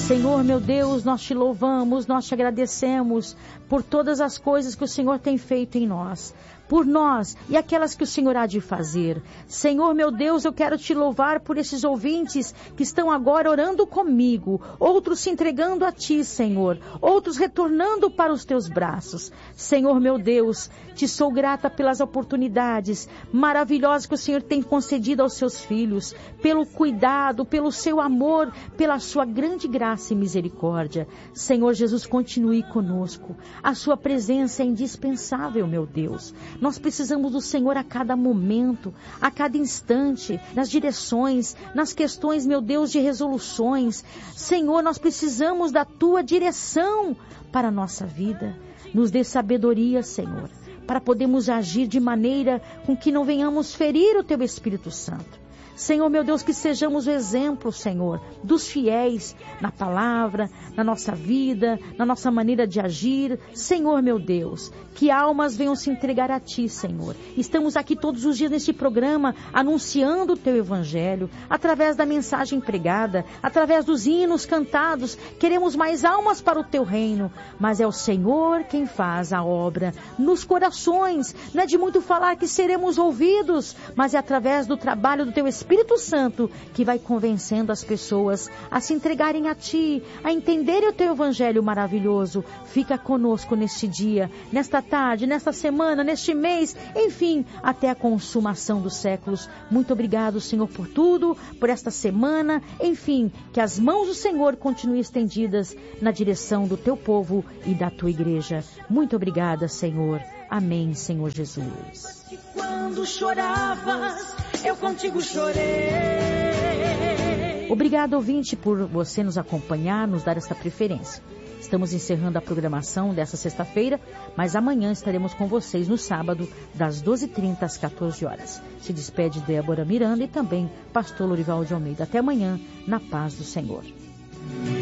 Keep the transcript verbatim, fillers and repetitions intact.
Senhor, meu Deus, nós te louvamos, nós te agradecemos por todas as coisas que o Senhor tem feito em nós, por nós e aquelas que o Senhor há de fazer. Senhor, meu Deus, eu quero te louvar por esses ouvintes que estão agora orando comigo, outros se entregando a ti, Senhor, outros retornando para os teus braços. Senhor, meu Deus, te sou grata pelas oportunidades maravilhosas que o Senhor tem concedido aos seus filhos, pelo cuidado, pelo seu amor, pela sua grande graça e misericórdia. Senhor Jesus, continue conosco. A sua presença é indispensável, meu Deus. Nós precisamos do Senhor a cada momento, a cada instante, nas direções, nas questões, meu Deus, de resoluções. Senhor, nós precisamos da tua direção para a nossa vida. Nos dê sabedoria, Senhor, para podermos agir de maneira com que não venhamos ferir o teu Espírito Santo. Senhor, meu Deus, que sejamos o exemplo, Senhor, dos fiéis na palavra, na nossa vida, na nossa maneira de agir. Senhor, meu Deus, que almas venham se entregar a Ti, Senhor. Estamos aqui todos os dias neste programa, anunciando o Teu Evangelho, através da mensagem pregada, através dos hinos cantados. Queremos mais almas para o Teu reino, mas é o Senhor quem faz a obra nos corações. Não é de muito falar que seremos ouvidos, mas é através do trabalho do Teu Espírito Espírito Santo que vai convencendo as pessoas a se entregarem a Ti, a entenderem o Teu Evangelho maravilhoso. Fica conosco neste dia, nesta tarde, nesta semana, neste mês, enfim, até a consumação dos séculos. Muito obrigado, Senhor, por tudo, por esta semana, enfim, que as mãos do Senhor continuem estendidas na direção do Teu povo e da Tua igreja. Muito obrigada, Senhor. Amém, Senhor Jesus. Quando choravas, eu contigo chorei. Obrigado, ouvinte, por você nos acompanhar, nos dar essa preferência. Estamos encerrando a programação dessa sexta-feira, mas amanhã estaremos com vocês no sábado, das doze e trinta às quatorze horas. Se despede Débora Miranda e também Pastor Lorival de Almeida. Até amanhã, na paz do Senhor.